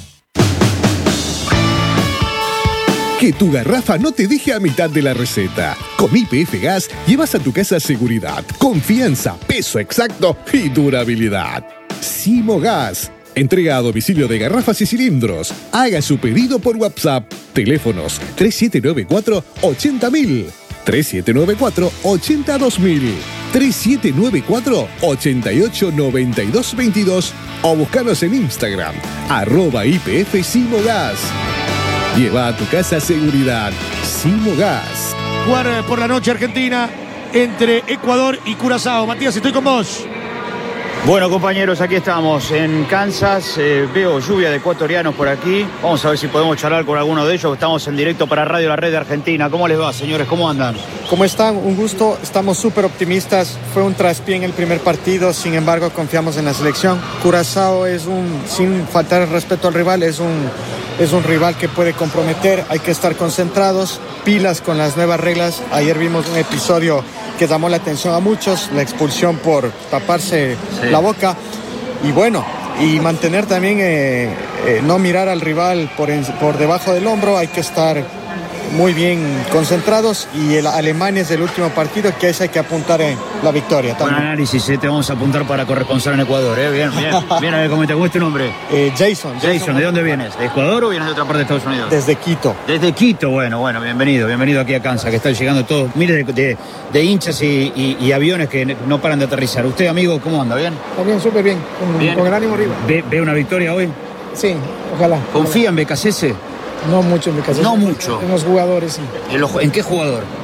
Que tu garrafa no te deje a mitad de la receta. Con Y P F Gas llevas a tu casa seguridad, confianza, peso exacto y durabilidad. Simogas. Entrega a domicilio de garrafas y cilindros. Haga su pedido por WhatsApp. Teléfonos tres siete nueve cuatro, ochenta mil, tres siete nueve cuatro, ochenta dos mil, tres siete nueve cuatro, ochenta y ocho, noventa y dos veintidós o buscanos en Instagram, arroba I P F Simogas. Lleva a tu casa seguridad. Simogas. Jugar por la noche Argentina entre Ecuador y Curazao. Matías, estoy con vos. Bueno, compañeros, aquí estamos en Kansas. Eh, veo lluvia de ecuatorianos por aquí. Vamos a ver si podemos charlar con alguno de ellos. Estamos en directo para Radio La Red de Argentina. ¿Cómo les va, señores? ¿Cómo andan? ¿Cómo están? Un gusto. Estamos súper optimistas. Fue un traspié en el primer partido. Sin embargo, confiamos en la selección. Curazao es un, sin faltar el respeto al rival, es un, es un rival que puede comprometer. Hay que estar concentrados, pilas con las nuevas reglas. Ayer vimos un episodio que llamó la atención a muchos, la expulsión por taparse sí. la boca. Y bueno, y mantener también, eh, eh, no mirar al rival por, en, por debajo del hombro. Hay que estar muy bien concentrados. Y el Alemania es el último partido, que es hay que apuntar en la victoria también. Buen análisis, eh, te vamos a apuntar para corresponsal en Ecuador. Eh. Bien, bien, bien, a ver cómo te ¿cómo es tu nombre? Eh, Jason, Jason. Jason, ¿de dónde vienes? ¿De Ecuador o vienes de otra parte de Estados Unidos? Desde Quito. Desde Quito, bueno, bueno, bienvenido, bienvenido aquí a Kansas, que están llegando todos, mire, de, de, de hinchas y, y, y aviones que no paran de aterrizar. ¿Usted, amigo, cómo anda? ¿Bien? También, súper bien, con, bien, con el ánimo arriba. ¿Ve, ¿Ve una victoria hoy? Sí, ojalá. ¿Confía en Becasese? No mucho en Becasese. No mucho. En los jugadores, sí. ¿En, los, ¿En qué jugador?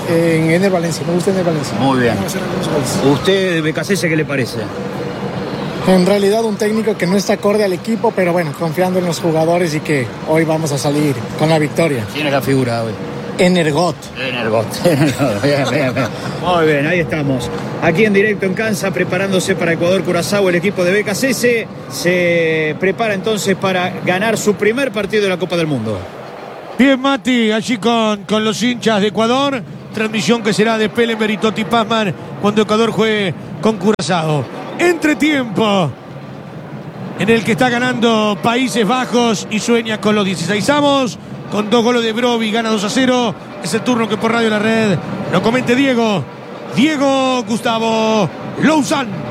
En Ener Valencia, me gusta Ener Valencia. Muy bien. Vamos a hacer algunos goles. ¿Usted, Becasese, qué le parece? En realidad un técnico que no está acorde al equipo, pero bueno, confiando en los jugadores y que hoy vamos a salir con la victoria. ¿Quién es la figura hoy? Energot. Energot. Bien, bien, bien. Muy bien, ahí estamos. Aquí en directo en Kansas, preparándose para Ecuador-Curazao, el equipo de Becasese se prepara entonces para ganar su primer partido de la Copa del Mundo. Bien, Mati, allí con, con los hinchas de Ecuador. Transmisión que será de Pellemer y Totti Pazman cuando Ecuador juegue con Curazao. Entretiempo en el que está ganando Países Bajos y sueña con los dieciseisavos. Con dos goles de Brovi, gana dos a cero. Es el turno que por Radio La Red lo comente Diego. Diego Gustavo Louzán.